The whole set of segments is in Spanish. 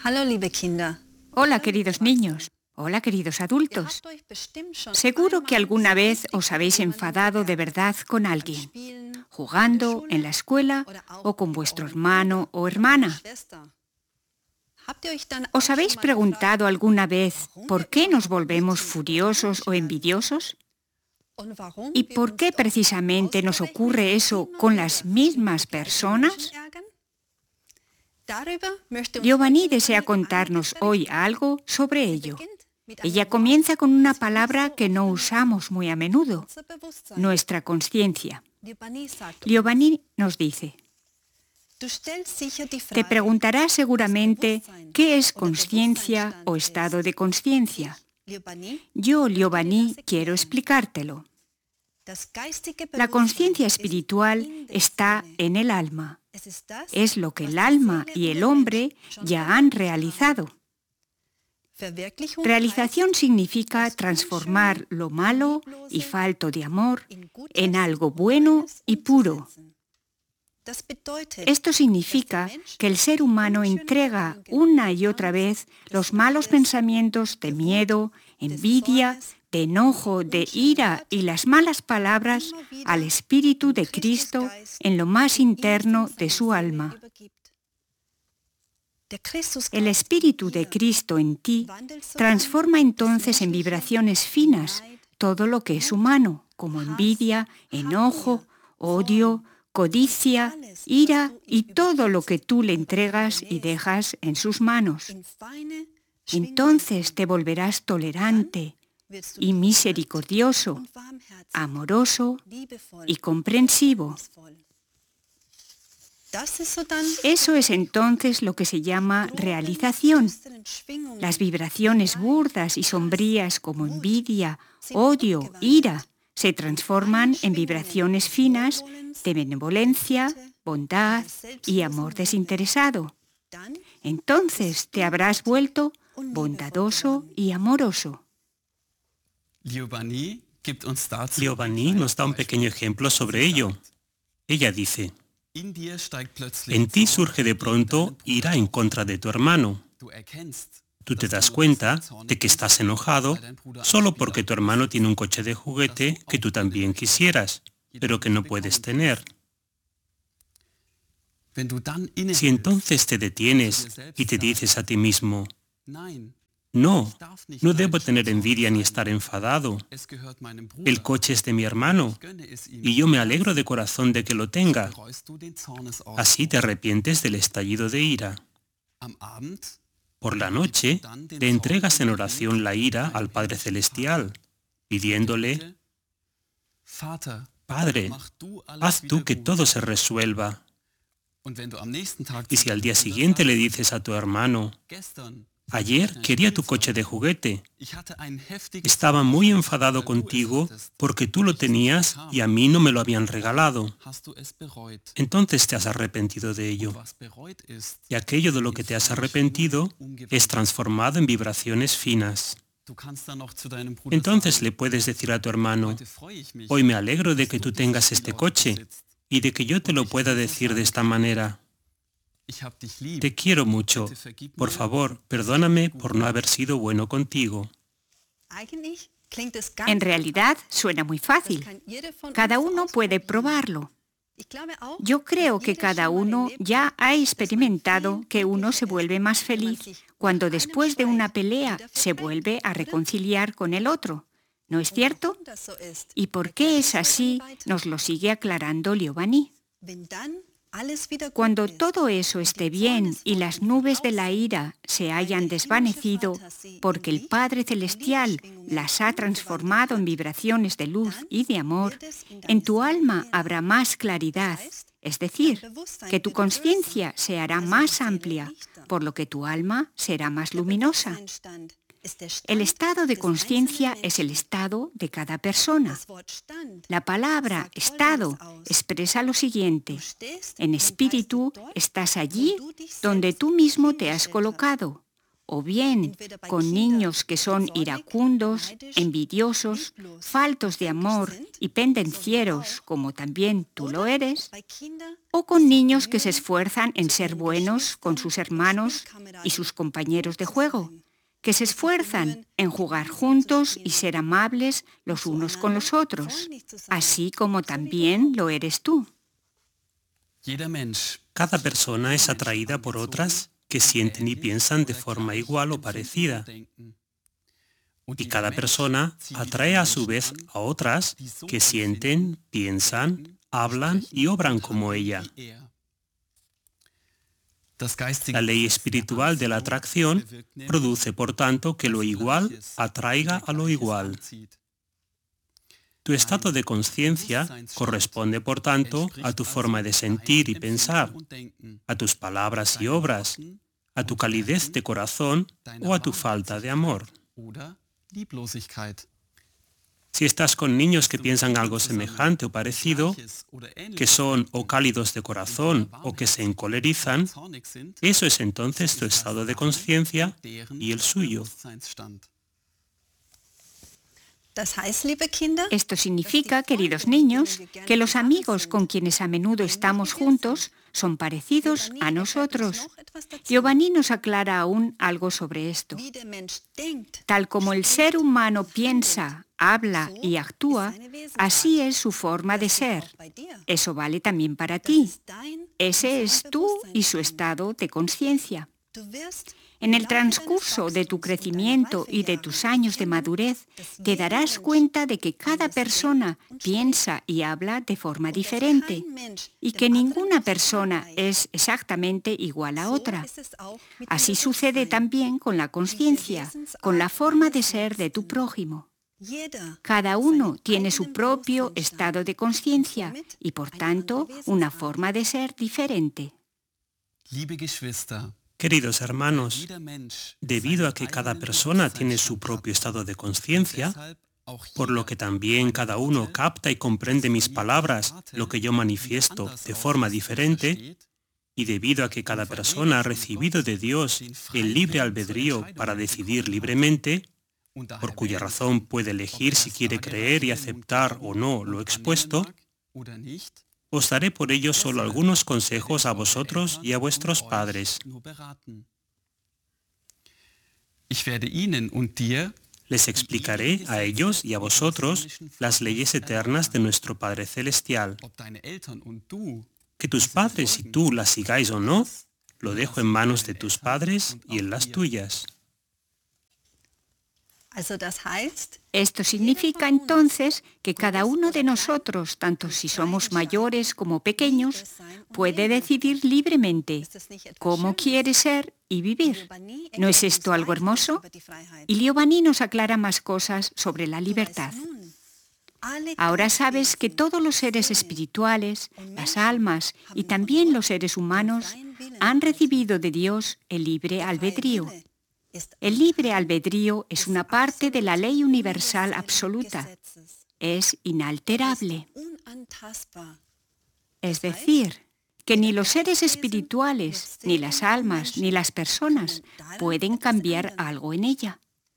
Hallo, liebe Kinder. Hola, queridos niños. Hola, queridos adultos. Seguro que alguna vez os habéis enfadado de verdad con alguien, jugando, en la escuela o con vuestro hermano o hermana. ¿Os habéis preguntado alguna vez por qué nos volvemos furiosos o envidiosos? ¿Y por qué precisamente nos ocurre eso con las mismas personas? Giovanni desea contarnos hoy algo sobre ello. Ella comienza con una palabra que no usamos muy a menudo, nuestra conciencia. Giovanni nos dice: te preguntarás seguramente qué es conciencia o estado de conciencia. Yo, Giovanni, quiero explicártelo. La conciencia espiritual está en el alma. Es lo que el alma y el hombre ya han realizado. Realización significa transformar lo malo y falto de amor en algo bueno y puro. Esto significa que el ser humano entrega una y otra vez los malos pensamientos de miedo, envidia, de enojo, de ira y las malas palabras al Espíritu de Cristo en lo más interno de su alma. El Espíritu de Cristo en ti transforma entonces en vibraciones finas todo lo que es humano, como envidia, enojo, odio, codicia, ira y todo lo que tú le entregas y dejas en sus manos. Entonces te volverás tolerante y misericordioso, amoroso y comprensivo. Eso es entonces lo que se llama realización. Las vibraciones burdas y sombrías como envidia, odio, ira, se transforman en vibraciones finas de benevolencia, bondad y amor desinteresado. Entonces te habrás vuelto bondadoso y amoroso. Giovanni nos da un pequeño ejemplo sobre ello. Ella dice: en ti surge de pronto ira en contra de tu hermano. Tú te das cuenta de que estás enojado solo porque tu hermano tiene un coche de juguete que tú también quisieras, pero que no puedes tener. Si entonces te detienes y te dices a ti mismo: no debo tener envidia ni estar enfadado. El coche es de mi hermano y yo me alegro de corazón de que lo tenga. Así te arrepientes del estallido de ira. Por la noche, te entregas en oración la ira al Padre Celestial, pidiéndole: Padre, haz tú que todo se resuelva. Y si al día siguiente le dices a tu hermano: ayer quería tu coche de juguete. Estaba muy enfadado contigo porque tú lo tenías y a mí no me lo habían regalado. Entonces te has arrepentido de ello. Y aquello de lo que te has arrepentido es transformado en vibraciones finas. Entonces le puedes decir a tu hermano: hoy me alegro de que tú tengas este coche y de que yo te lo pueda decir de esta manera. Te quiero mucho. Por favor, perdóname por no haber sido bueno contigo. En realidad suena muy fácil. Cada uno puede probarlo. Yo creo que cada uno ya ha experimentado que uno se vuelve más feliz cuando después de una pelea se vuelve a reconciliar con el otro. ¿No es cierto? ¿Y por qué es así? Nos lo sigue aclarando Giovanni. Cuando todo eso esté bien y las nubes de la ira se hayan desvanecido porque el Padre Celestial las ha transformado en vibraciones de luz y de amor, en tu alma habrá más claridad, es decir, que tu conciencia se hará más amplia, por lo que tu alma será más luminosa. El estado de conciencia es el estado de cada persona. La palabra estado expresa lo siguiente: en espíritu estás allí donde tú mismo te has colocado, o bien con niños que son iracundos, envidiosos, faltos de amor y pendencieros, como también tú lo eres, o con niños que se esfuerzan en ser buenos con sus hermanos y sus compañeros de juego, que se esfuerzan en jugar juntos y ser amables los unos con los otros, así como también lo eres tú. Cada persona es atraída por otras que sienten y piensan de forma igual o parecida. Y cada persona atrae a su vez a otras que sienten, piensan, hablan y obran como ella. La ley espiritual de la atracción produce, por tanto, que lo igual atraiga a lo igual. Tu estado de conciencia corresponde, por tanto, a tu forma de sentir y pensar, a tus palabras y obras, a tu calidez de corazón o a tu falta de amor. Si estás con niños que piensan algo semejante o parecido, que son o cálidos de corazón o que se encolerizan, eso es entonces tu estado de conciencia y el suyo. Esto significa, queridos niños, que los amigos con quienes a menudo estamos juntos son parecidos a nosotros. Giovanni nos aclara aún algo sobre esto. Tal como el ser humano piensa, habla y actúa, así es su forma de ser. Eso vale también para ti. Ese es tú y su estado de conciencia. En el transcurso de tu crecimiento y de tus años de madurez, te darás cuenta de que cada persona piensa y habla de forma diferente y que ninguna persona es exactamente igual a otra. Así sucede también con la conciencia, con la forma de ser de tu prójimo. Cada uno tiene su propio estado de conciencia y, por tanto, una forma de ser diferente. Queridos hermanos, debido a que cada persona tiene su propio estado de conciencia, por lo que también cada uno capta y comprende mis palabras, lo que yo manifiesto, de forma diferente, y debido a que cada persona ha recibido de Dios el libre albedrío para decidir libremente, por cuya razón puede elegir si quiere creer y aceptar o no lo expuesto, os daré por ello solo algunos consejos a vosotros y a vuestros padres. Les explicaré a ellos y a vosotros las leyes eternas de nuestro Padre Celestial. Que tus padres y tú las sigáis o no, lo dejo en manos de tus padres y en las tuyas. Esto significa entonces que cada uno de nosotros, tanto si somos mayores como pequeños, puede decidir libremente cómo quiere ser y vivir. ¿No es esto algo hermoso? Y Giovanni nos aclara más cosas sobre la libertad. Ahora sabes que todos los seres espirituales, las almas y también los seres humanos han recibido de Dios el libre albedrío. El libre albedrío es una parte de la ley universal absoluta. Es inalterable. Es decir, que ni los seres espirituales, ni las almas, ni las personas pueden cambiar algo en ella.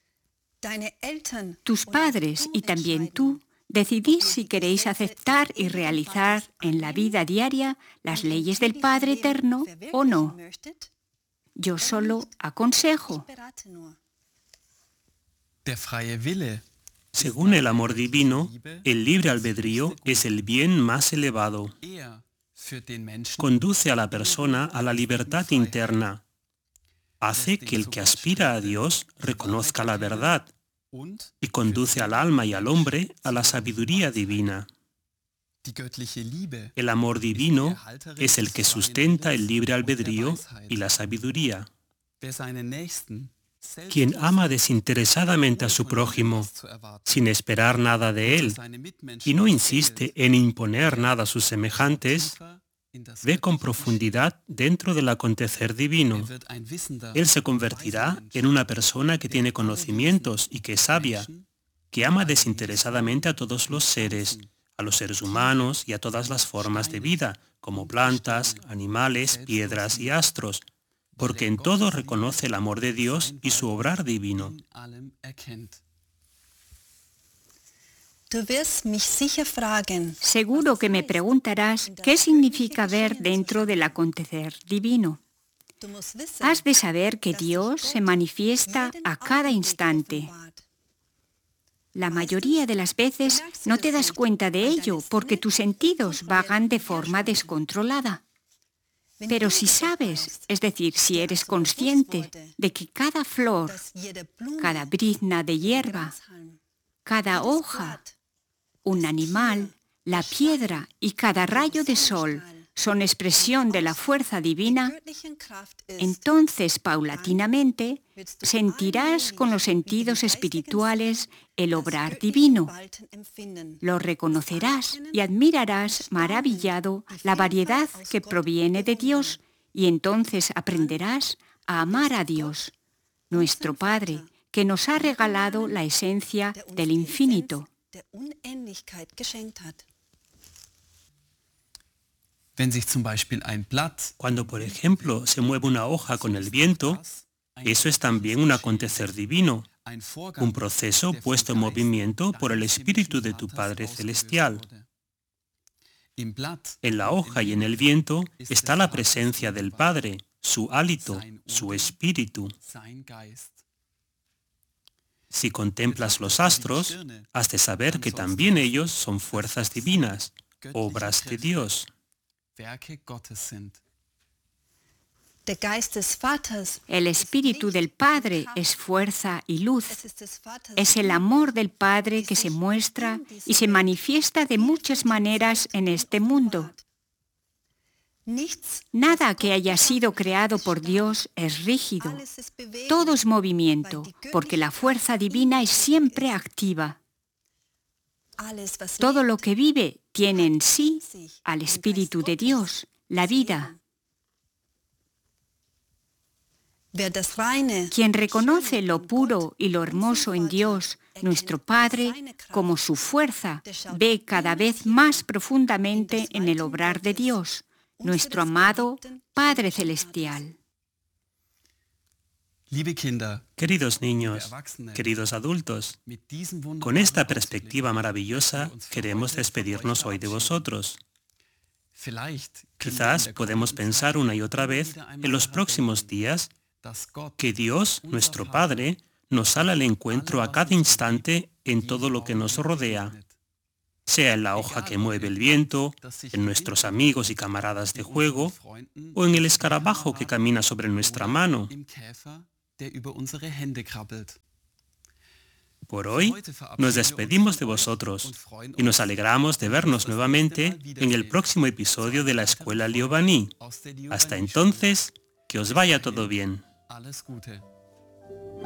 Tus padres y también tú decidís si queréis aceptar y realizar en la vida diaria las leyes del Padre Eterno o no. Yo solo aconsejo. Según el amor divino, el libre albedrío es el bien más elevado. Conduce a la persona a la libertad interna. Hace que el que aspira a Dios reconozca la verdad y conduce al alma y al hombre a la sabiduría divina. El amor divino es el que sustenta el libre albedrío y la sabiduría. Quien ama desinteresadamente a su prójimo, sin esperar nada de él, y no insiste en imponer nada a sus semejantes, ve con profundidad dentro del acontecer divino. Él se convertirá en una persona que tiene conocimientos y que es sabia, que ama desinteresadamente a todos los seres, a los seres humanos y a todas las formas de vida, como plantas, animales, piedras y astros, porque en todo reconoce el amor de Dios y su obrar divino. Seguro que me preguntarás qué significa ver dentro del acontecer divino. Has de saber que Dios se manifiesta a cada instante. La mayoría de las veces no te das cuenta de ello porque tus sentidos vagan de forma descontrolada. Pero si sabes, es decir, si eres consciente de que cada flor, cada brizna de hierba, cada hoja, un animal, la piedra y cada rayo de sol son expresión de la fuerza divina, entonces paulatinamente sentirás con los sentidos espirituales el obrar divino. Lo reconocerás y admirarás maravillado la variedad que proviene de Dios y entonces aprenderás a amar a Dios, nuestro Padre, que nos ha regalado la esencia del infinito. Cuando, por ejemplo, se mueve una hoja con el viento, eso es también un acontecer divino, un proceso puesto en movimiento por el Espíritu de tu Padre Celestial. En la hoja y en el viento está la presencia del Padre, su hálito, su espíritu. Si contemplas los astros, has de saber que también ellos son fuerzas divinas, obras de Dios. El Espíritu del Padre es fuerza y luz. Es el amor del Padre que se muestra y se manifiesta de muchas maneras en este mundo. Nada que haya sido creado por Dios es rígido. Todo es movimiento, porque la fuerza divina es siempre activa. Todo lo que vive tiene en sí al Espíritu de Dios, la vida. Quien reconoce lo puro y lo hermoso en Dios, nuestro Padre, como su fuerza, ve cada vez más profundamente en el obrar de Dios, nuestro amado Padre Celestial. Queridos niños, queridos adultos, con esta perspectiva maravillosa queremos despedirnos hoy de vosotros. Quizás podemos pensar una y otra vez en los próximos días que Dios, nuestro Padre, nos sale al encuentro a cada instante en todo lo que nos rodea, sea en la hoja que mueve el viento, en nuestros amigos y camaradas de juego, o en el escarabajo que camina sobre nuestra mano. Por hoy nos despedimos de vosotros y nos alegramos de vernos nuevamente en el próximo episodio de la Escuela Liobani. Hasta entonces, que os vaya todo bien.